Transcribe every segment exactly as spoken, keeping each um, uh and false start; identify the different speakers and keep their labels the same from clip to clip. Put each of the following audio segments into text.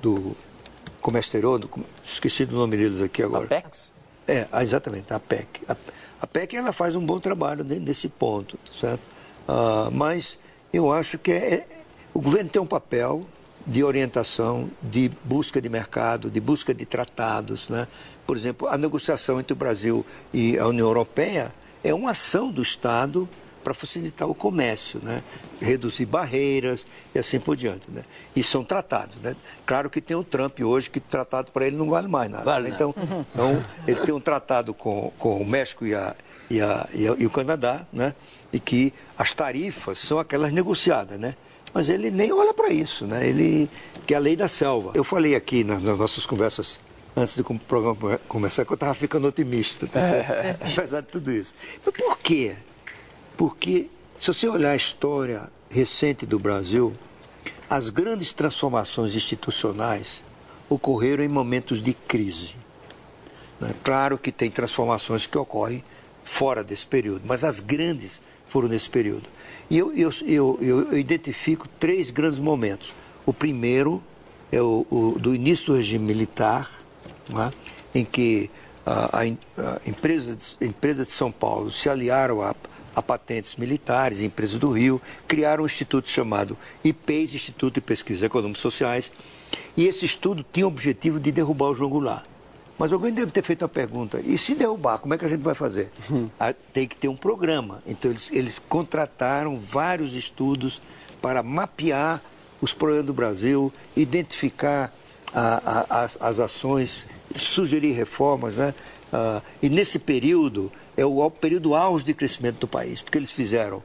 Speaker 1: do comércio exterior, do, esqueci do nome deles aqui agora.
Speaker 2: Apex?
Speaker 1: É, exatamente, a P E C. A, a P E C ela faz um bom trabalho nesse ponto, certo? Uh, mas eu acho que é, é, o governo tem um papel de orientação, de busca de mercado, de busca de tratados, né? Por exemplo, a negociação entre o Brasil e a União Europeia é uma ação do Estado para facilitar o comércio, né? Reduzir barreiras e assim por diante, né? E são tratados, né? Claro que tem o Trump hoje, que tratado para ele não vale mais nada.
Speaker 2: Vale,
Speaker 1: né? Então, uhum. então, ele tem um tratado com, com o México e, a, e, a, e, a, e o Canadá, né? E que as tarifas são aquelas negociadas, né? Mas ele nem olha para isso, né? Ele que é a lei da selva. Eu falei aqui nas, nas nossas conversas antes do programa começar que eu estava ficando otimista, tá certo? Apesar de tudo isso. Mas por quê? Porque, se você olhar a história recente do Brasil, as grandes transformações institucionais ocorreram em momentos de crise. Né? Claro que tem transformações que ocorrem fora desse período, mas as grandes foram nesse período. E eu, eu, eu, eu identifico três grandes momentos. O primeiro é o, o do início do regime militar, né? Em que a, a, a empresa, a empresa de São Paulo se aliaram a a patentes militares, empresas do Rio, criaram um instituto chamado I P E S, Instituto de Pesquisas Econômicas e Sociais, e esse estudo tinha o objetivo de derrubar o João Goulart. Mas alguém deve ter feito a pergunta, e se derrubar, como é que a gente vai fazer? Uhum. Ah, tem que ter um programa. Então eles, eles contrataram vários estudos para mapear os problemas do Brasil, identificar a, a, as, as ações, sugerir reformas, né? Ah, e nesse período é o, o período auge de crescimento do país, porque eles fizeram,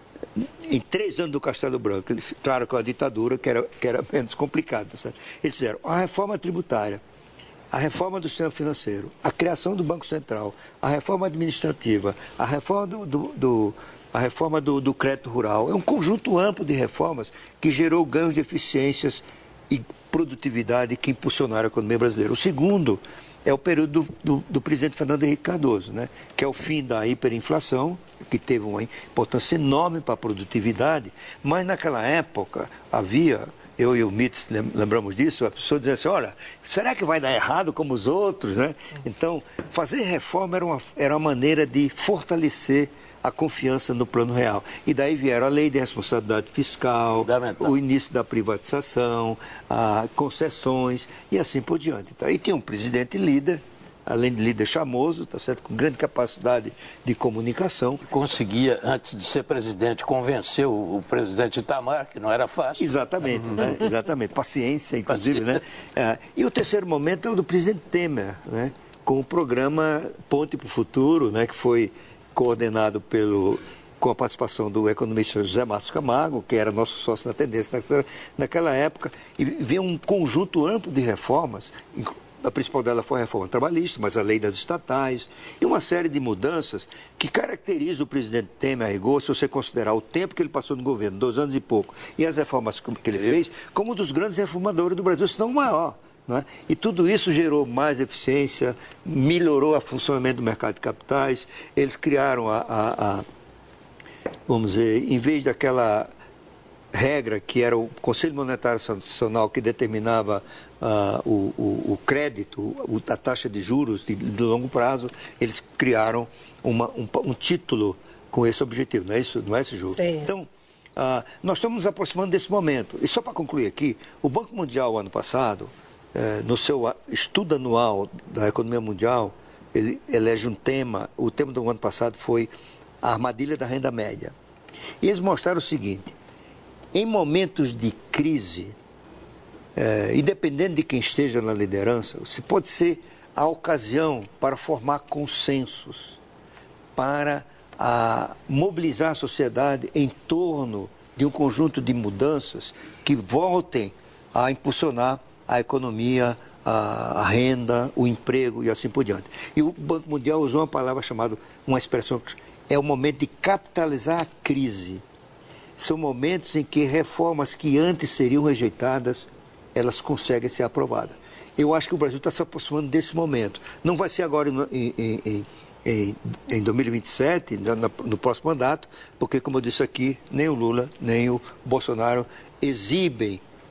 Speaker 1: em três anos do Castelo Branco, eles, claro que é uma ditadura que era, que era menos complicada, sabe? Eles fizeram a reforma tributária, a reforma do sistema financeiro, a criação do Banco Central, a reforma administrativa, a reforma do, do, do, a reforma do, do crédito rural. É um conjunto amplo de reformas que gerou ganhos de eficiências e produtividade que impulsionaram a economia brasileira. O segundo é o período do, do, do presidente Fernando Henrique Cardoso, né? Que é o fim da hiperinflação, que teve uma importância enorme para a produtividade, mas naquela época havia, eu e o Mitz lembramos disso, a pessoa dizia assim, olha, será que vai dar errado como os outros, né? Então, fazer reforma era uma, era uma maneira de fortalecer a confiança no plano real. E daí vieram a lei de responsabilidade fiscal, o início da privatização, a concessões e assim por diante. Então, aí tinha um presidente líder, além de líder chamoso, tá certo? Com grande capacidade de comunicação.
Speaker 2: Conseguia, antes de ser presidente, convencer o, o presidente Itamar, que não era fácil.
Speaker 1: Exatamente, né? Exatamente. Paciência, inclusive, Paciência. né? É, e o terceiro momento é o do presidente Temer, né? Com o programa Ponte para o Futuro, né? Que foi coordenado pelo, com a participação do economista José Márcio Camargo, que era nosso sócio na Tendência naquela época, e veio um conjunto amplo de reformas. A principal dela foi a reforma trabalhista, mas a lei das estatais, e uma série de mudanças que caracterizam o presidente Temer a rigor, se você considerar o tempo que ele passou no governo, dois anos e pouco, e as reformas que ele fez, como um dos grandes reformadores do Brasil, se não o maior. Né? E tudo isso gerou mais eficiência, melhorou o funcionamento do mercado de capitais, eles criaram a, a, a vamos dizer, em vez daquela regra que era o Conselho Monetário Nacional que determinava uh, o, o, o crédito, o, a taxa de juros de, de longo prazo, eles criaram uma, um, um título com esse objetivo, não é isso, não é esse, Ju?
Speaker 3: Sim.
Speaker 1: Então, uh, nós estamos nos aproximando desse momento. E só para concluir aqui, o Banco Mundial, ano passado, eh, no seu estudo anual da economia mundial, ele elege um tema, o tema do ano passado foi a armadilha da renda média. E eles mostraram o seguinte: em momentos de crise, eh, independente de quem esteja na liderança, se pode ser a ocasião para formar consensos, para a, mobilizar a sociedade em torno de um conjunto de mudanças que voltem a impulsionar a economia, a, a renda, o emprego e assim por diante. E o Banco Mundial usou uma palavra chamada, uma expressão, é o momento de capitalizar a crise. São momentos em que reformas que antes seriam rejeitadas, elas conseguem ser aprovadas. Eu acho que o Brasil está se aproximando desse momento. Não vai ser agora em, em, em, em dois mil e vinte e sete, no, no próximo mandato, porque, como eu disse aqui, nem o Lula, nem o Bolsonaro exibem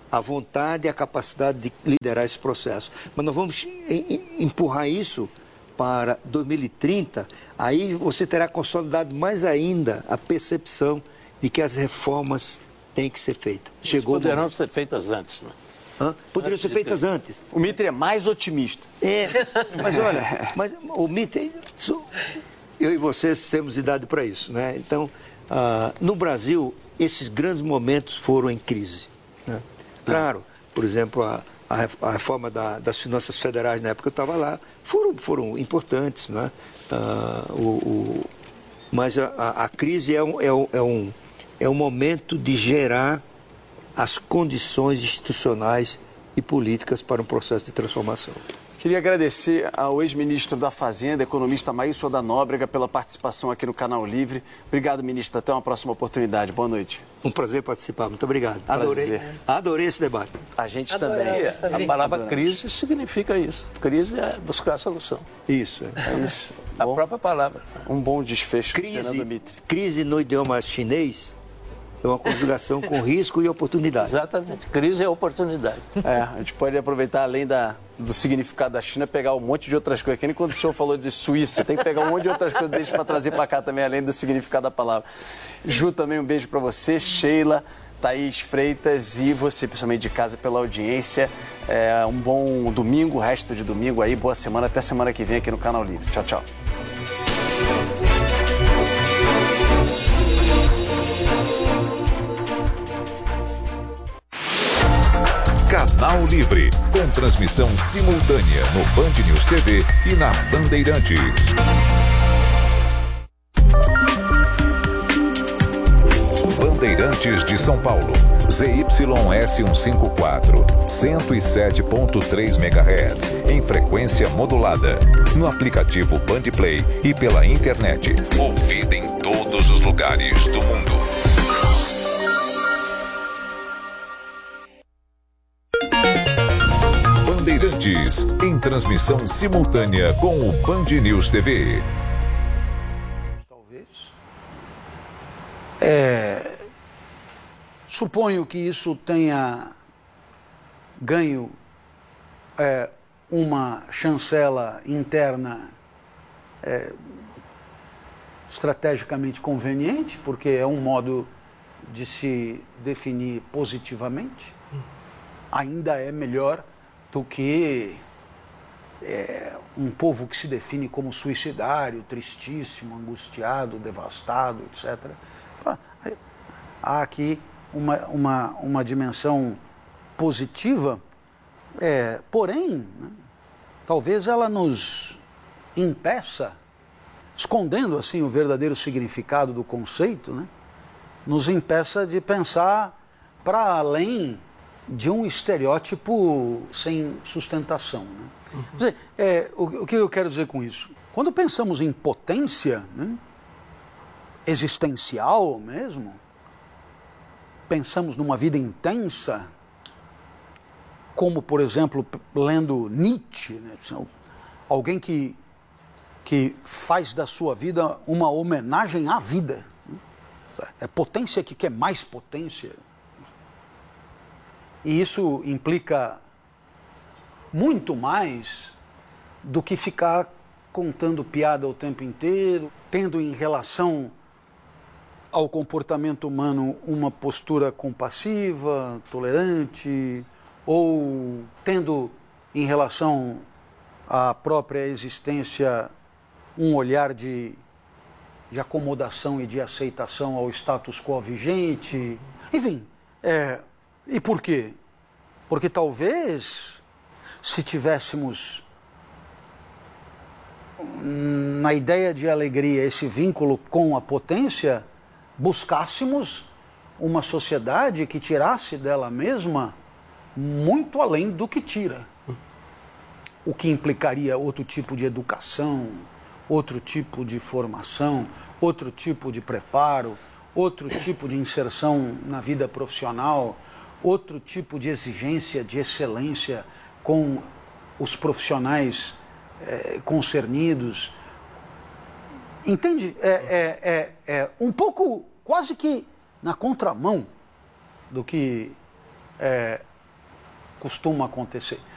Speaker 1: a vontade e a capacidade de liderar esse processo. Mas nós vamos empurrar isso para dois mil e trinta, aí você terá consolidado mais ainda a percepção de que as reformas têm que ser feitas. Chegou
Speaker 2: poderão
Speaker 1: o...
Speaker 2: ser feitas antes, né?
Speaker 1: Hã? Poderiam
Speaker 2: antes
Speaker 1: ser feitas ter... antes.
Speaker 3: O Mitre é mais otimista.
Speaker 1: É, mas olha, mas o Mitre, eu e vocês temos idade para isso, né? Então, ah, no Brasil, esses grandes momentos foram em crise, né? Claro, por exemplo, a a reforma da, das finanças federais, na época que eu estava lá, foram, foram importantes, né? Ah, o, o, mas a, a crise é um, é, um, é, um, é um momento de gerar as condições institucionais e políticas para um processo de transformação.
Speaker 3: Queria agradecer ao ex-ministro da Fazenda, economista Maílson da Nóbrega, pela participação aqui no Canal Livre. Obrigado, ministro. Até uma próxima oportunidade. Boa noite.
Speaker 1: Um prazer participar. Muito obrigado. Adorei, prazer. Adorei esse debate.
Speaker 3: A gente
Speaker 2: Adorei,
Speaker 3: também.
Speaker 2: A palavra crise significa isso. Crise é buscar a solução.
Speaker 1: Isso. É,
Speaker 3: é isso.
Speaker 2: A bom, própria palavra.
Speaker 3: Um bom desfecho.
Speaker 1: Crise, crise no idioma chinês é uma conjugação com risco e oportunidade.
Speaker 2: Exatamente. Crise é oportunidade.
Speaker 3: É, a gente pode aproveitar, além da, do significado da China, pegar um monte de outras coisas. Que nem quando o senhor falou de Suíça, tem que pegar um monte de outras coisas para trazer para cá também, além do significado da palavra. Ju, também um beijo para você. Sheila, Thaís Freitas e você, pessoalmente de casa, pela audiência. É, um bom domingo, resto de domingo aí. Boa semana. Até semana que vem aqui no Canal Livre. Tchau, tchau.
Speaker 4: Canal Livre, com transmissão simultânea no Band News T V e na Bandeirantes. Bandeirantes de São Paulo, Z Y S cento e cinquenta e quatro, cento e sete ponto três megahertz, em frequência modulada, no aplicativo Bandplay e pela internet. Ouvida em todos os lugares do mundo. Bandeirantes, em transmissão simultânea com o Band News T V.
Speaker 5: Talvez. É, suponho que isso tenha ganho é, uma chancela interna é, estrategicamente conveniente, porque é um modo de se definir positivamente. Ainda é melhor do que é, um povo que se define como suicidário, tristíssimo, angustiado, devastado, etcétera. Há aqui uma, uma, uma dimensão positiva, é, porém, né, talvez ela nos impeça, escondendo assim o verdadeiro significado do conceito, né, nos impeça de pensar para além de um estereótipo sem sustentação. Né? Uhum. Quer dizer, é, o, o que eu quero dizer com isso? Quando pensamos em potência, né, existencial mesmo, pensamos numa vida intensa, como, por exemplo, lendo Nietzsche, né, alguém que, que faz da sua vida uma homenagem à vida. Né? É potência que quer mais potência. E isso implica muito mais do que ficar contando piada o tempo inteiro, tendo em relação ao comportamento humano uma postura compassiva, tolerante, ou tendo em relação à própria existência um olhar de, de acomodação e de aceitação ao status quo vigente. Enfim, é... E por quê? Porque talvez, se tivéssemos na ideia de alegria esse vínculo com a potência, buscássemos uma sociedade que tirasse dela mesma muito além do que tira. O que implicaria outro tipo de educação, outro tipo de formação, outro tipo de preparo, outro tipo de inserção na vida profissional, outro tipo de exigência de excelência com os profissionais é, concernidos. Entende? É, é, é, é um pouco, quase que na contramão do que é, costuma acontecer.